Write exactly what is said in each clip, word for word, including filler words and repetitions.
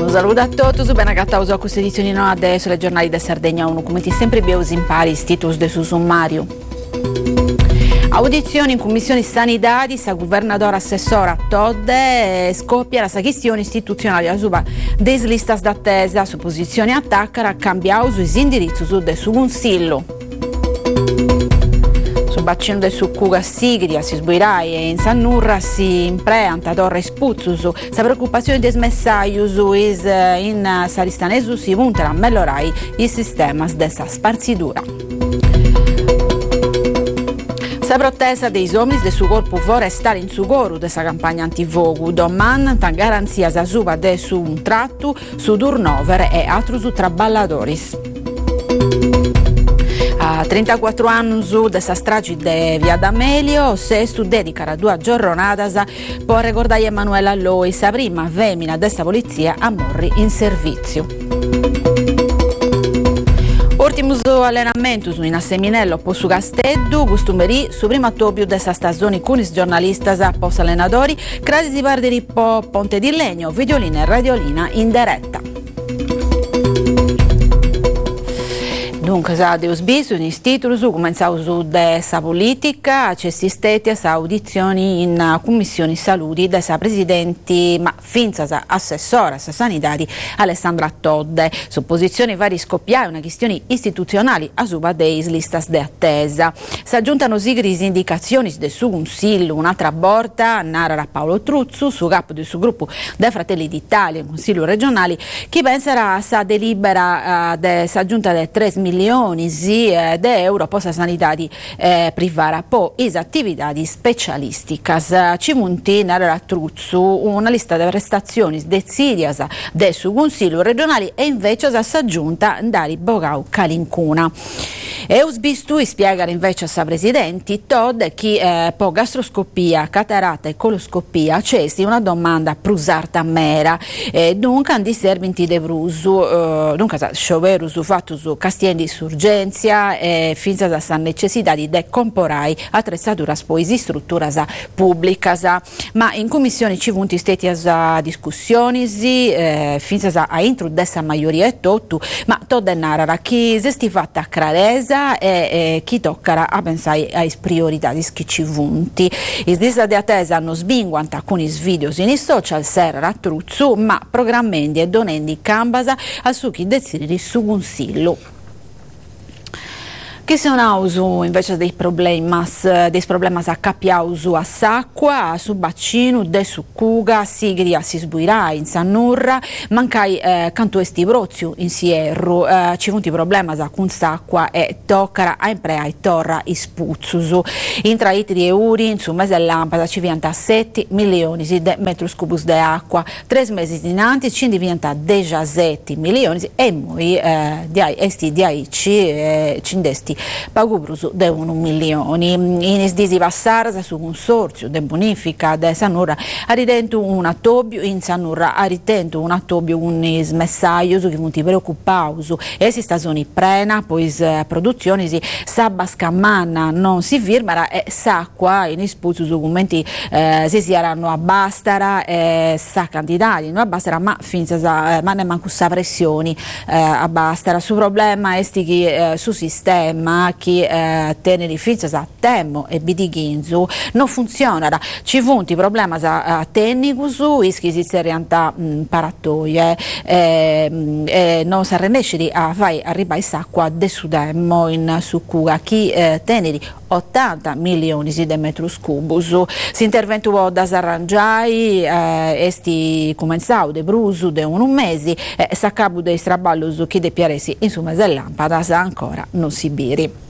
Un saluto a tutti, ben agattato a questa edizione no adesso le giornali da Sardegna uno, come ti sempre beus impari, titus de su sommario. Audizioni in commissione sanitari, sa governadora assessora Todde, scoppia la questione istituzionale a suba des listas d'attesa, su posizione attacca, cambiaus is indirizzi su de su consiglio. Sul bacino del Succuga Sigria si sbuirai e in Sannurra si impreanta Torre Spuzzusu, sa preoccupazione des messaius is in Saristanesu si puntano a migliorare il sistema dessa sparzidura. La protesta dei uomini del suo corpo forestale in Sugoru dessa campagna antivogu domanda garanzia sa suba de su un tratto su turnover e altro su traballadoris. A trentaquattro anni su dessa strage de Via D'Amelio, Sestu dedica due giornate per ricordare Emanuela Lois, la prima femmina dessa polizia a morire in servizio. Ultimo allenamento su in Asseminello po su Casteddu, Gustumeri, su primo tobbio dessa stagione con i giornalisti a post allenatori, crasi di Parderi po Ponte di Legno, videolina e radiolina in diretta. Dunque, sa Deus bis, un istituto su cominciamo su dessa politica, c'è sisteti a audizioni in commissioni saluti dessa presidenti, ma finza sa assessora sa sanitari Alessandra Todde. Su posizioni vari scoppiare una questione istituzionali a suba dei listas de attesa. Si aggiuntano sigris indicazioni del suo consiglio, un'altra volta narra Paolo Truzzu, su capo del suo gruppo dei Fratelli d'Italia, consiglio regionali, chi penserà a sa delibera uh, de sa giunta de tre milioni di eh, euro posta sanitari eh, privata po is attività di specialisticas. Ci munti narra Truzzu una lista di prestazioni decidias del suo consiglio regionale e invece sa aggiunta Dari Bogau Calincuna. Eus bistu spiegare invece a sa presidenti Todd chi eh, po gastroscopia, catarata e coloscopia cesti una domanda prusarta mera e dunque di servinti de brusu eh, dunque sa scioveru su fatto su castiendi surgenza e finza da sa necessità di decomporai attrezzatura spoisi struttura sa pubblica sa. Ma in commissione ci vunti steti a discussioni si eh, finza sa a intro dessa maggioria e tottu ma Todd narra chi se sti fatta craresa e, e chi toccara a pensare ai priorità di chi vunti. I lista di attesa hanno sbinguant alcuni video in social serra a Truzzu ma programmendi e donendi cambasa a su chi decidi su consiglio. Che se non ausu invece dei problemi, dei problemi a capiausu a Sacqua, su Baccino, de Succuga, Sigria si sbuirai in Sannurra, mancai eh, canto esti brozio in Sierru, eh, ci funti problemi con Sacqua e toccara a imprea e torra ispuzzusu. In tra itri e uri, in su mese e lampada ci diventa sette milioni di metri cubus di acqua, tre mesi dinanzi ci diventa diciassette milioni e noi eh, di esti di aici eh, ci indesti pagubrusu de un milioni. In isdisi passarsa su consorzio de bonifica de Sannurra ha ridento un attobbio in Sannurra ha ridento un attobbio un smessaio su che molti preoccupausu e si stagioni prena poi produzioni si sabba scammanna non si firmara e Sacqua in ispuzzo su commenti eh, si si erano a Bastara e sa candidati non a Bastara ma finza sa, eh, ma ne manco sa pressioni eh, a Bastara su problema esti che eh, su sistema chi eh, teneri finza a temmo e bidighinzu non funziona ci funti problema a tecnicusu ischi si realtà paratoie eh, eh, non si arrenesceri a fare arrivare Sacqua de sudemmo in Succuga chi eh, teneri ottanta milioni di metri cubus si interventuò da s'arrangiai eh, esti comenzau de brusu de un mesi e eh, s'accabu dei straballus chi de piaresi in su mese lampada ancora non si biri.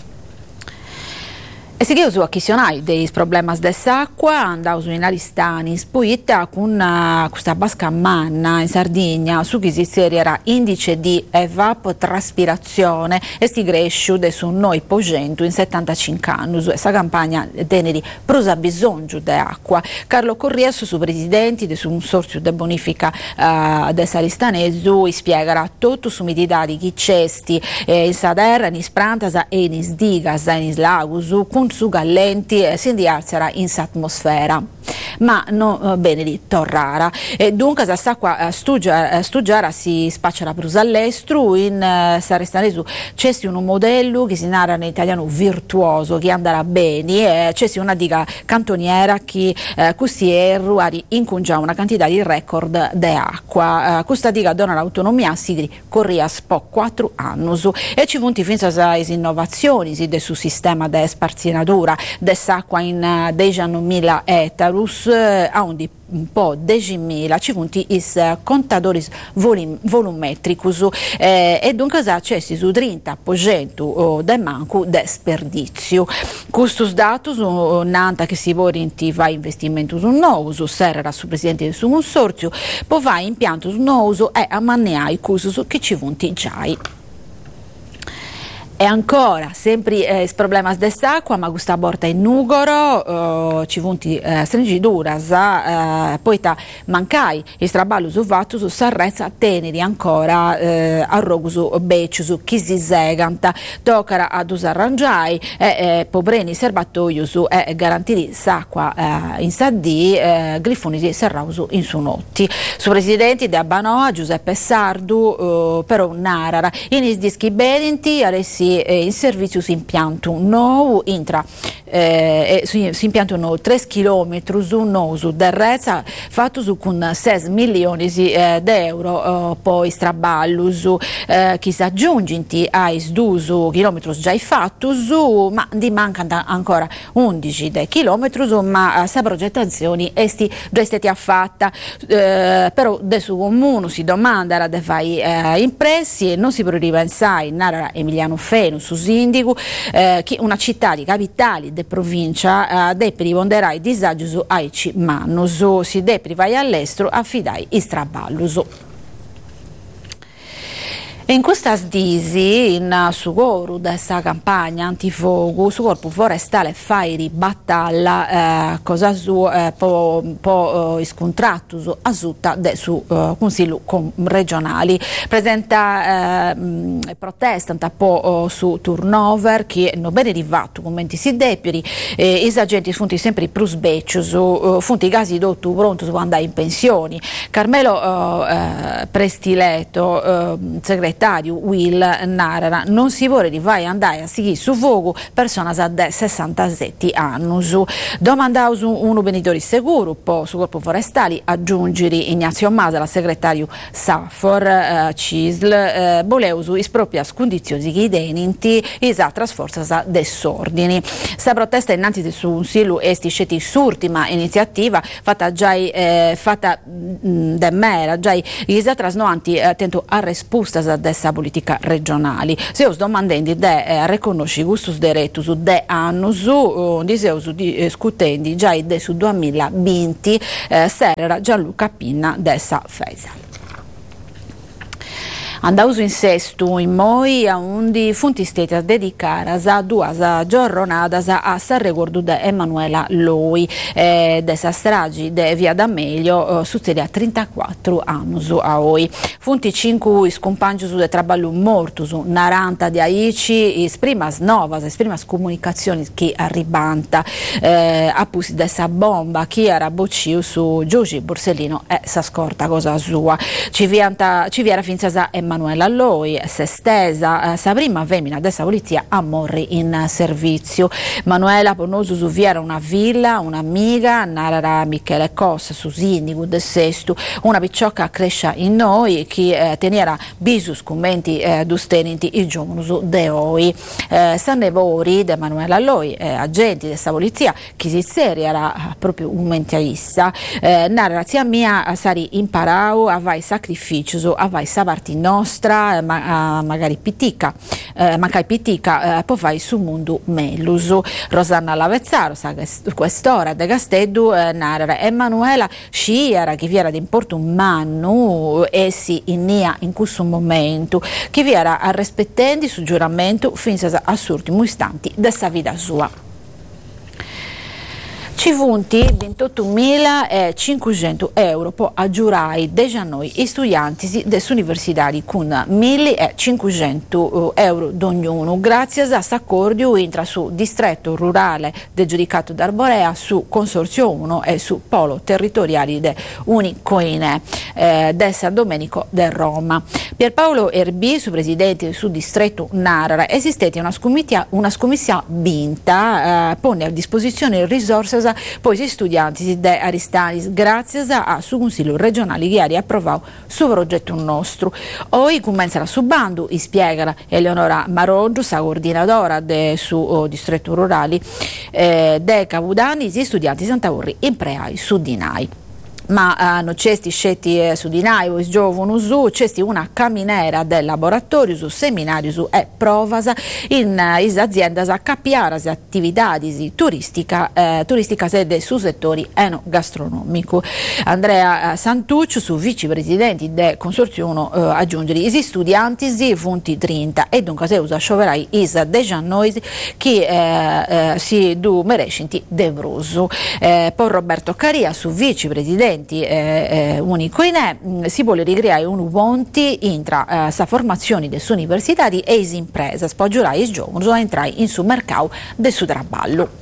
E si chiuso a chisionai dei problemi dell'acqua, andavo su in Aristani, spuita con uh, questa basca manna in Sardegna, su chi si era indice di evapotranspirazione e si cresce su noi pogento in settantacinque anni, su questa campagna teneri prosa bisogno di acqua. Carlo Corrias, su presidenti del consorzio de bonifica uh, del Saristanesu, spiegherà tutto su medida di chi cesti eh, in Saderra, in Isprantas e in Isdigas, in Islagus, con su gallenti eh, si indialzerà in s'atmosfera. ma non eh, bene di torrara. E dunque sa s'acqua stugiara, stugiara si spaccia per all'estero in eh, Sarestanese c'è un modello che si narra in italiano virtuoso che andrà bene, eh, c'è una diga cantoniera che eh, questi erruari incungia una quantità di record di acqua. Eh, questa diga dona l'autonomia a Sigri corria spo quattro anni e ci punti fino a innovazioni sì, del suo sistema di sparzianatura dell'acqua in uh, diciannovemila ettarus uh, a un di un po' decimila ci punti is contadori volim, volumetricus eh, e dunque c'è su trenta per cento del manco de sperdizio. Custos datus uh, nanta che si orienti va investimento su nuovo su serra su presidente del suo consorzio poi va impianto su nuovo e a manneai custos che ci punti giai. E ancora, sempre eh, il problema dell'acqua, ma questa porta in Nugoro, eh, ci punti eh, stringiduras, eh, poi ta mancai il traballo su fatto su Sarrezza teneri ancora eh, a rogu su beccio su chi si seganta, toccara ad usarrangiai e eh, pobreni serbatoio su e eh, garantiri s'acqua eh, in Saddì, eh, grifoni di serrausu in su notti. Su presidenti da Banoa, Giuseppe Sardu, eh, però narara, in is dischi bedenti, Alessi in servizio si impianto nuovo intra eh, si, si impianto nuovo tre chilometri su nuovo su derrezza fatto su con sei milioni di eh, euro eh, poi straballo su eh, chi si aggiungi ai due chilometri già fatto su ma di mancano ancora undici chilometri ma questa progettazione esti già stati fatta eh, però adesso comune si domanda da fai eh, impressi e non si può ripensare in Emiliano Feno su Sindico, eh, che una città di capitali de provincia eh, deve ripondere ai disagi su aici manus, si deve vai all'estero affidai i straballos. E in questa disi, in su coro dessa campagna antifogo, su corpo forestale Fairi battaglia, eh, cosa su eh, po, po eh, iscontratto su asutta de su eh, consiglio regionali. Presenta eh, protesta un po' eh, su turnover che non bene arrivato, commenti si depiri, eh, i agenti funti sempre più sbeccio su eh, funti casi d'otto pronto su andare in pensioni. Carmelo eh, eh, Prestileto, eh, segretario Will narra non si vuole di vai andare a seguire su fuoco persona da sessantasette anni domandau su uno benitori sicuro poi su corpo forestali aggiungere Ignazio Masala segretario Safor eh, Cisl eh, voleu su isproprias condizioni che identiti isa trasforza dess'ordini sta protesta innanzi su un silo esti sceti s'ultima iniziativa fatta già eh, fatta mh, de mera già isa trasnoanti attento a risposta dessa politica regionali. Se us domandando de eh, riconosci gustus direttus de anno su uh, di seus di eh, scutendi già de su duemilaventi eh, serra Gianluca Pinna dessa Fesa. Andausu in sestu in moi a undi funti stati a dedicare a due giornadas a San Recordo de Emanuela Loi eh, dessa stragi de Via D'Amelio eh, succede a trentaquattro anni a oi. Funti cinque scompangius de traballo mortus naranta di aici esprimas novas esprimas comunicazioni che arribanta eh, appusi dessa bomba chi era bocciu su Giugi Borsellino e sa scorta cosa sua ci vianta ci viera finza sa Emanuela Loi se stesa eh, sa prima femmina dessa polizia a morri in servizio. Manuela Ponosu su viera una villa un'amiga narra Michele Cossa su Sindico del Sestu una picciocca crescia in noi che eh, teniera bisus commenti eh, dusteniti i giovani de oi eh, San Nevori de Manuela Loi eh, agenti dessa polizia che si seri era proprio un mentiaissa eh, narra zia mia sari imparau a vai sacrificio a vai sa parti nostra ma, magari pitica eh, mancai pitica eh, poi vai su mondo meluso. Rosanna Lavezzaro sa quest'ora de Casteddu eh, narra Emanuela sciera che viera di importo un mannu e si innia in questo momento che viera a rispettandi su giuramento fino a assurdi istanti dessa vita sua. Ci funti ventottomilacinquecento euro per aggiurai deja noi i studenti dell'università con millecinquecento euro d'ognuno, grazie a questo accordo entra su distretto rurale del giudicato d'Arborea, su Consorzio uno e su Polo Territoriali de Unicoine eh, del San Domenico del Roma. Pierpaolo Erbi, su presidente su distretto Narara, esistette una scomitia, una scommissia vinta, eh, pone a disposizione risorse poi gli studenti di Aristanis grazie a su Consiglio regionale che ha approvato su progetto nostro. Oggi comincia su bando, e spiega Eleonora Maroggio, sa coordinadora del suo distretto rurale eh, de Cavudanis, gli studenti di Sant'Aurri in Preai su Dinai. Ma uh, non c'è scetti eh, su Dinai o giovani su c'è una camminera del laboratorio su seminario su e provas in uh, is aziende a capiare le attività di turistica eh, turistica sede su settori enogastronomico. Andrea uh, Santuccio, su vicepresidenti del Consorzio uno uh, aggiungere i studenti di funti trenta e dunque se usa scioverai is dejannoisi che eh, eh, si du merescinti de Brusu. Eh, poi Roberto Caria, su vicepresidente Eh, eh, unico in è, mh, si vuole ricreare un ponte intra eh, sa formazioni delle università e le imprese, spoggiare i giovani a entrare in su mercato del suo traballo.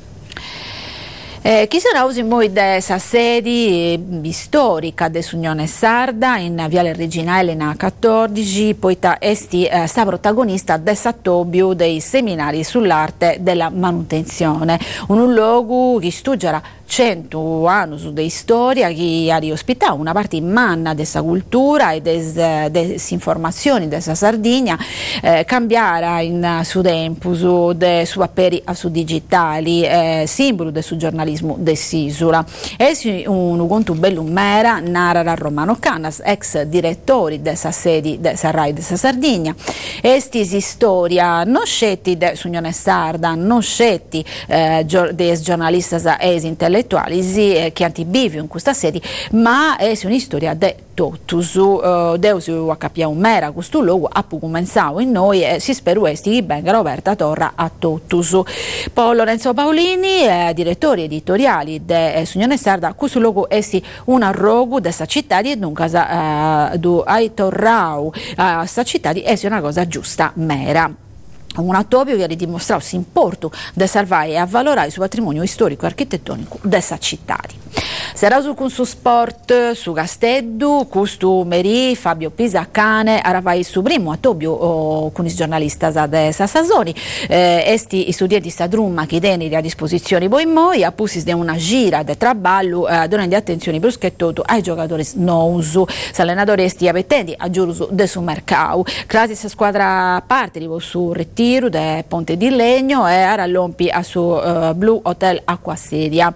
Eh, chi sarà usi moi dessa sedi eh, storica dell'Unione Sarda in Viale Regina Elena quattordici, poiché esti eh, sta protagonista del sattobio dei seminari sull'arte della manutenzione, un luogo che studia cento anni di storia che ha riospitato una parte manna della cultura e delle informazioni della Sardegna, eh, cambiare in su tempo su de su apperi a su digitali, eh, simbolo del suo giornalismo de Sisura. E un conto bello mera narra Romano Canas, ex direttori della sedi della Rai della Sardegna. Esti si storia non scetti de Unione Sarda, non scetti eh, dei giornalisti e intellettuali eh, che antibivi in questa sede, ma è una storia de totus. Uh, Deus a capiamo mera questo luogo a cominciato in noi e si spero esti che venga Roberta Torra a totus. Poi Lorenzo Paolini, eh, direttori editoriali de Unione Sarda, questo luogo esti un arrogo dessa città e dunque uh, do ai torrau a uh, sta città è una cosa giusta mera. Un autobio che ha dimostrato l'importo di salvare e avvalorare il suo patrimonio storico e architettonico dessa città. Sarà su con su sport su Casteddu, questo meri Fabio Pisacane, aravai su primo autobio oh, con i giornalisti de Sassasoni, eh, esti i studenti stadrumma che teneri a disposizione poi moi, a pussis de una gira de traballo, eh, donando attenzione bruschettoto ai giocatori nousu, s'allenatori esti appetenti a giurusu de su mercau, classe squadra a parte di su ritiro de Ponte di Legno e arallompi a su uh, Blue Hotel Acquasedia,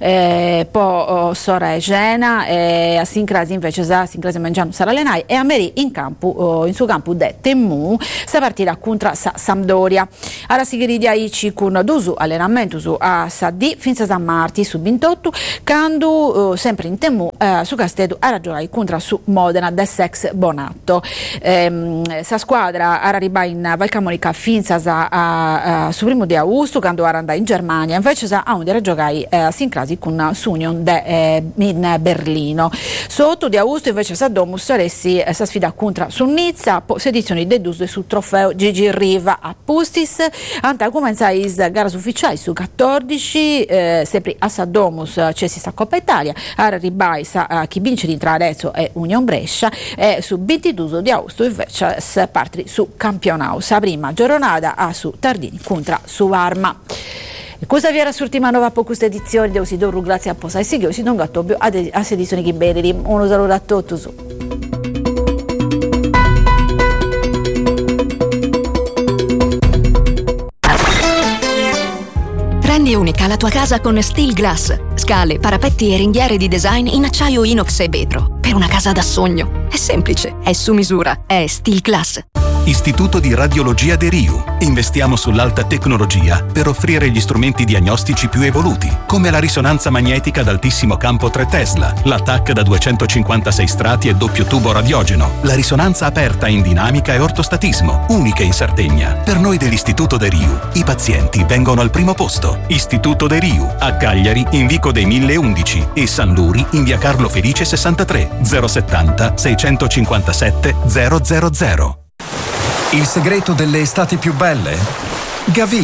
eh, poi oh, Sora e Gena e a Sincrasi invece sa Sincrasi mangiano Saralenai e a Meri in campo oh, in suo campo de Temu sta partita contro sa Sampdoria. Ora si gridia ici con dusu allenamento su a Sadì fin a San Marti su ventotto quando oh, sempre in Temu eh, su Castedo a ragionare contro su Modena del Sex Bonatto. Ehm, sa squadra a arriva in Valcamonica fin a, a, a su primo di agosto quando era andata in Germania invece sa a un di giocare a Sincrasi con Sunion de eh, in Berlino. Sotto di agosto invece sa Domus saresti eh, sa sfida contro su Nizza, po edizioni deduse su trofeo Gigi Riva a Pustis, anta comincia is gara ufficiali su quattordici eh, sempre a Sadomus c'è si sta Coppa Italia, a Ribai sa uh, chi vince di Arezzo è Union Brescia e su ventidue di agosto invece si parte su campionato, sa prima giornata a su Tardini contro su Varma. E cosa vi era surtima nuova po' questa edizione di Usidoro grazie a Posa e Sigio si non gattobbio a edizioni che bene uno saluto a tutti su. Rendi unica la tua casa con Steel Glass. Scale, parapetti e ringhiere di design in acciaio inox e vetro. Per una casa da sogno. È semplice, è su misura, è Steel Glass. Istituto di Radiologia De Riu. Investiamo sull'alta tecnologia per offrire gli strumenti diagnostici più evoluti, come la risonanza magnetica ad altissimo campo tre Tesla, la T A C da duecentocinquantasei strati e doppio tubo radiogeno, la risonanza aperta in dinamica e ortostatismo, uniche in Sardegna. Per noi dell'Istituto De Riu, i pazienti vengono al primo posto. Istituto De Riu, a Cagliari in Vico dei mille undici e San Luri in via Carlo Felice sessantatré, zero settanta seicentocinquantasette zero zero zero. Il segreto delle estati più belle? Gavì